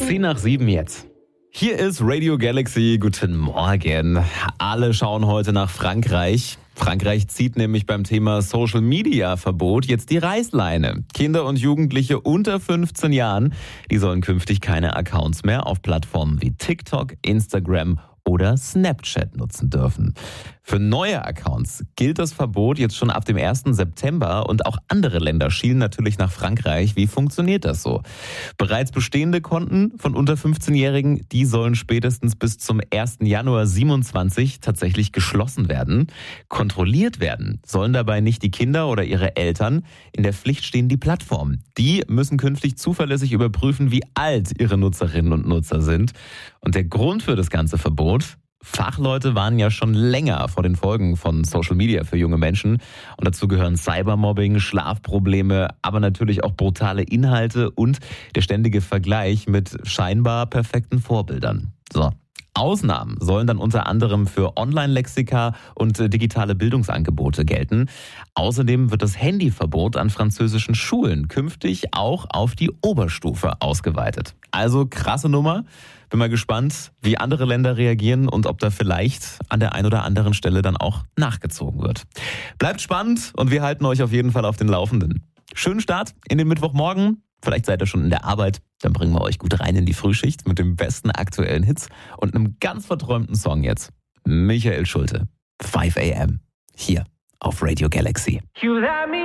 10:07 jetzt. Hier ist Radio Galaxy. Guten Morgen. Alle schauen heute nach Frankreich. Frankreich zieht nämlich beim Thema Social Media Verbot jetzt die Reißleine. Kinder und Jugendliche unter 15 Jahren, die sollen künftig keine Accounts mehr auf Plattformen wie TikTok, Instagram oder Snapchat nutzen dürfen. Für neue Accounts gilt das Verbot jetzt schon ab dem 1. September und auch andere Länder schielen natürlich nach Frankreich. Wie funktioniert das so? Bereits bestehende Konten von unter 15-Jährigen, die sollen spätestens bis zum 1. Januar 2027 tatsächlich geschlossen werden. Kontrolliert werden sollen dabei nicht die Kinder oder ihre Eltern. In der Pflicht stehen die Plattformen. Die müssen künftig zuverlässig überprüfen, wie alt ihre Nutzerinnen und Nutzer sind. Und der Grund für das ganze Verbot: Fachleute warnen ja schon länger vor den Folgen von Social Media für junge Menschen. Und dazu gehören Cybermobbing, Schlafprobleme, aber natürlich auch brutale Inhalte und der ständige Vergleich mit scheinbar perfekten Vorbildern. So. Ausnahmen sollen dann unter anderem für Online-Lexika und digitale Bildungsangebote gelten. Außerdem wird das Handyverbot an französischen Schulen künftig auch auf die Oberstufe ausgeweitet. Also krasse Nummer. Bin mal gespannt, wie andere Länder reagieren und ob da vielleicht an der einen oder anderen Stelle dann auch nachgezogen wird. Bleibt spannend und wir halten euch auf jeden Fall auf den Laufenden. Schönen Start in den Mittwochmorgen. Vielleicht seid ihr schon in der Arbeit. Dann bringen wir euch gut rein in die Frühschicht mit den besten aktuellen Hits und einem ganz verträumten Song jetzt. Michael Schulte, 5 AM, hier auf Radio Galaxy.